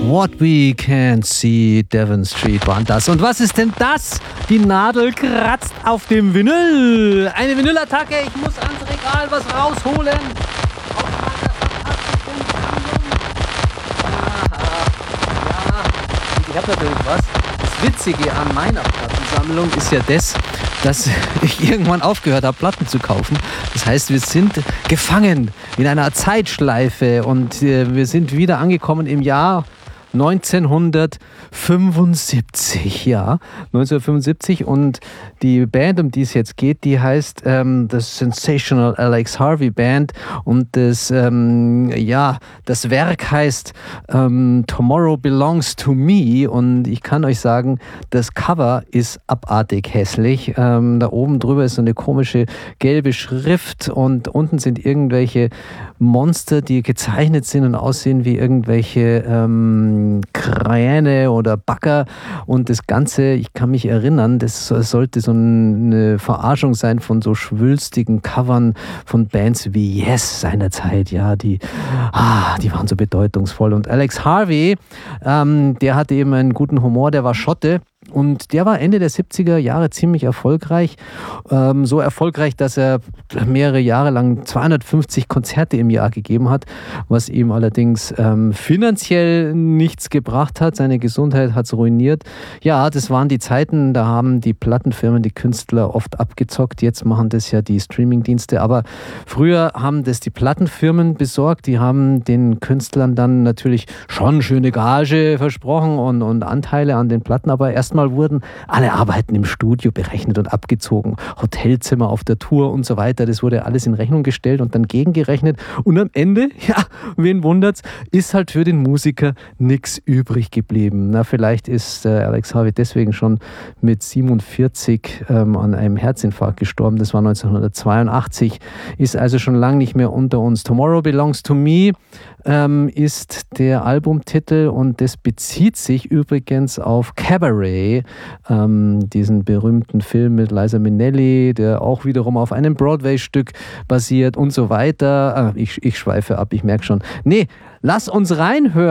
What We Can't See, Devon Street waren das. Und was ist denn das? Die Nadel kratzt auf dem Vinyl. Eine Vinylattacke, ich muss ans Regal was rausholen. Ich habe natürlich was. Das Witzige an meiner Plattensammlung ist ja das, dass ich irgendwann aufgehört habe, Platten zu kaufen. Das heißt, wir sind gefangen in einer Zeitschleife und wir sind wieder angekommen im Jahr 1975, ja, 1975, und die Band, um die es jetzt geht, die heißt The Sensational Alex Harvey Band, und das Werk heißt Tomorrow Belongs to Me, und ich kann euch sagen, das Cover ist abartig hässlich. Da oben drüber ist so eine komische gelbe Schrift und unten sind irgendwelche Monster, die gezeichnet sind und aussehen wie irgendwelche Kräne oder Bagger, und das Ganze, ich kann mich erinnern, das sollte so eine Verarschung sein von so schwülstigen Covern von Bands wie Yes seinerzeit, ja, die waren so bedeutungsvoll. Und Alex Harvey, der hatte eben einen guten Humor, der war Schotte. Und der war Ende der 70er Jahre ziemlich erfolgreich. So erfolgreich, dass er mehrere Jahre lang 250 Konzerte im Jahr gegeben hat, was ihm allerdings finanziell nichts gebracht hat. Seine Gesundheit hat es ruiniert. Ja, das waren die Zeiten, da haben die Plattenfirmen die Künstler oft abgezockt. Jetzt machen das ja die Streamingdienste. Aber früher haben das die Plattenfirmen besorgt. Die haben den Künstlern dann natürlich schon schöne Gage versprochen und Anteile an den Platten, aber erstmal wurden alle Arbeiten im Studio berechnet und abgezogen. Hotelzimmer auf der Tour und so weiter. Das wurde alles in Rechnung gestellt und dann gegengerechnet. Und am Ende, ja, wen wundert's, ist halt für den Musiker nichts übrig geblieben. Na, vielleicht ist Alex Harvey deswegen schon mit 47 an einem Herzinfarkt gestorben. Das war 1982. Ist also schon lange nicht mehr unter uns. Tomorrow Belongs to Me ist der Albumtitel, und das bezieht sich übrigens auf Cabaret, diesen berühmten Film mit Liza Minnelli, der auch wiederum auf einem Broadway-Stück basiert und so weiter. Ich schweife ab, ich merke schon. Nee, lass uns reinhören.